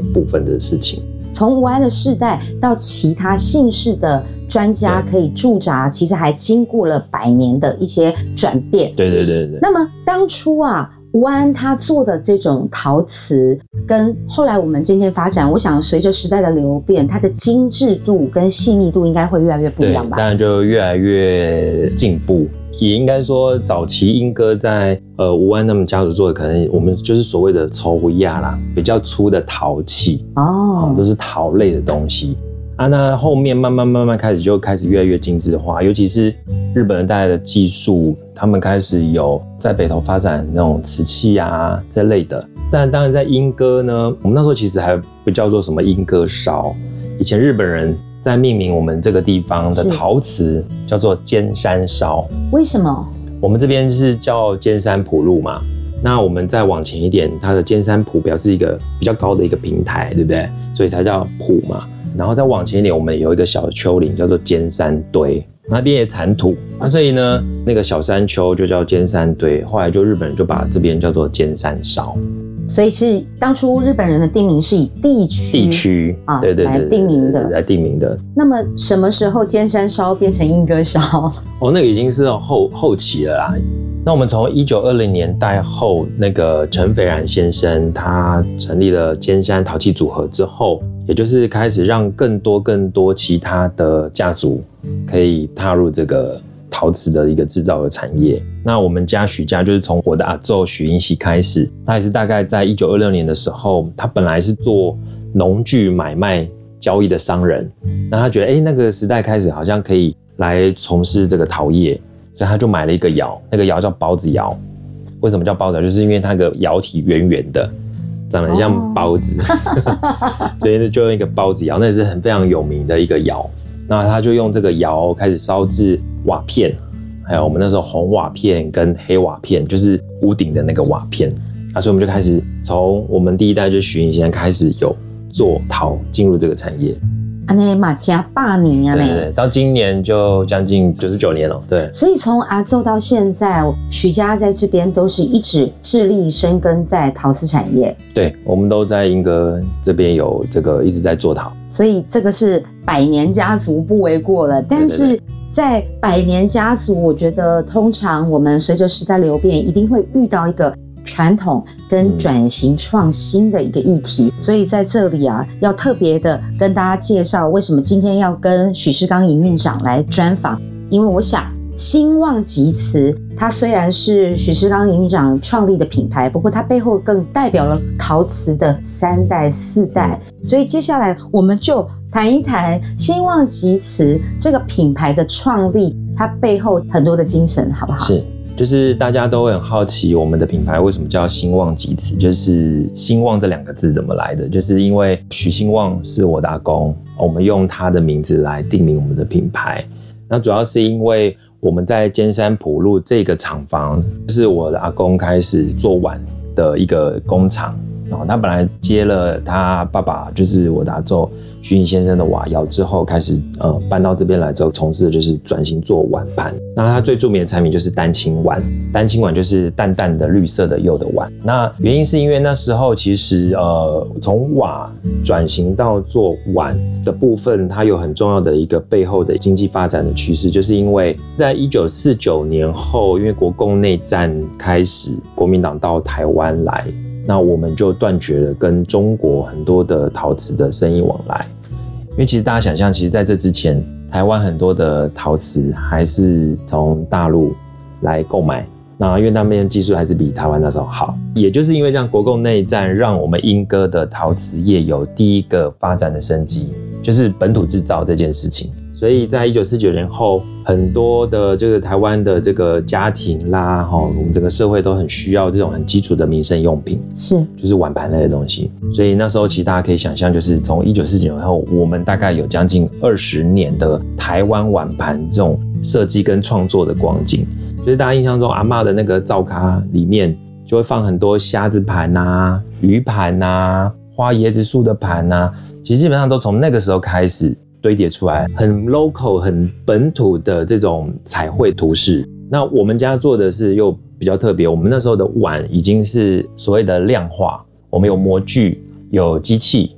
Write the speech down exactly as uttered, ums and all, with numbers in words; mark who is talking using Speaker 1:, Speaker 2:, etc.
Speaker 1: 部分的事情。
Speaker 2: 从吴安的世代到其他姓氏的专家可以驻扎，其实还经过了百年的一些转变。
Speaker 1: 对对对对。
Speaker 2: 那么当初啊，吴安他做的这种陶瓷，跟后来我们渐渐发展，我想随着时代的流变，它的精致度跟细腻度应该会越来越不一样吧？
Speaker 1: 对，当然就越来越进步。也应该说，早期英歌在呃吴安他们家族做的，可能我们就是所谓的抽压啦，比较粗的陶器哦，都是陶类的东西啊。那后面慢慢慢慢开始就开始越来越精致化，尤其是日本人带来的技术，他们开始有在北投发展那种瓷器啊这类的。但当然在英歌呢，我们那时候其实还不叫做什么英歌烧，以前日本人在命名我们这个地方的陶瓷叫做尖山烧。
Speaker 2: 为什么？
Speaker 1: 我们这边是叫尖山埔路嘛，那我们再往前一点，它的尖山埔表示一个比较高的一个平台，对不对？所以它叫埔嘛。然后再往前一点，我们有一个小丘陵叫做尖山堆，那边也产土，那所以呢，那个小山丘就叫尖山堆，后来就日本人就把这边叫做尖山烧。
Speaker 2: 所以是当初日本人的定名是以地区
Speaker 1: 地区啊，对对对，
Speaker 2: 来定名的，
Speaker 1: 来定名的。
Speaker 2: 那么什么时候尖山烧变成莺歌烧？
Speaker 1: 哦，那个已经是后后期了啦。那我们从一九二零年代后，那个陈斐然先生他成立了尖山陶器组合之后，也就是开始让更多更多其他的家族可以踏入这个陶瓷的一个制造的产业。那我们家许家就是从我的阿祖许英喜开始，他也是大概在一九二六年的时候，他本来是做农具买卖交易的商人，那他觉得哎、欸，那个时代开始好像可以来从事这个陶业，所以他就买了一个窑，那个窑叫包子窑。为什么叫包子窑？就是因为它个窑体圆圆的，长得很像包子，哦、所以就用一个包子窑，那也是很非常有名的一个窑。那他就用这个窑开始烧制瓦片，还有我们那时候红瓦片跟黑瓦片，就是屋顶的那个瓦片啊，所以我们就开始从我们第一代就是许英先开始有做陶进入这个产业。
Speaker 2: 啊，那嘛加八年啊，
Speaker 1: 对对对，到今年就将近九十九年了，对。
Speaker 2: 所以从阿祖到现在，许家在这边都是一直致力深耕在陶瓷产业。
Speaker 1: 对，我们都在英歌这边有这个一直在做陶，
Speaker 2: 所以这个是百年家族不为过了。但是在百年家族，我觉得通常我们随着时代流变，一定会遇到一个传统跟转型创新的一个议题、嗯、所以在这里啊，要特别的跟大家介绍为什么今天要跟许世刚营运长来专访。因为我想兴旺集瓷它虽然是许世刚营运长创立的品牌，不过它背后更代表了陶瓷的三代四代，所以接下来我们就谈一谈兴旺集瓷这个品牌的创立，它背后很多的精神，好不好？
Speaker 1: 是，就是大家都会很好奇我们的品牌为什么叫兴旺集瓷，就是兴旺这两个字怎么来的，就是因为许兴旺是我的阿公，我们用他的名字来定名我们的品牌。那主要是因为我们在尖山埔路这个厂房，就是我的阿公开始做碗的一个工厂，然后他本来接了他爸爸就是我的阿祖许颖先生的瓦窑之后，开始呃搬到这边来之后，从事的就是转型做碗盘。那他最著名的产品就是丹青碗，丹青碗就是淡淡的绿色的釉的碗。那原因是因为那时候其实呃从瓦转型到做碗的部分，它有很重要的一个背后的经济发展的趋势，就是因为在一九四九年后，因为国共内战开始，国民党到台湾来。那我们就断绝了跟中国很多的陶瓷的生意往来，因为其实大家想象，其实在这之前，台湾很多的陶瓷还是从大陆来购买，那因为那边技术还是比台湾那时候好，也就是因为这样国共内战，让我们莺歌的陶瓷业有第一个发展的升级，就是本土制造这件事情。所以在一九四九年后，很多的这个台湾的这个家庭啦，我们整个社会都很需要这种很基础的民生用品，
Speaker 2: 是
Speaker 1: 就是碗盘类的东西。所以那时候其实大家可以想象，就是从一九四九年后，我们大概有将近二十年的台湾碗盘这种设计跟创作的光景。就是大家印象中阿嬷的那个灶咖里面就会放很多虾子盘啊、鱼盘啊、花椰子树的盘啊，其实基本上都从那个时候开始堆叠出来很 local 很本土的这种彩绘图式。那我们家做的是又比较特别，我们那时候的碗已经是所谓的量化，我们有模具有机器，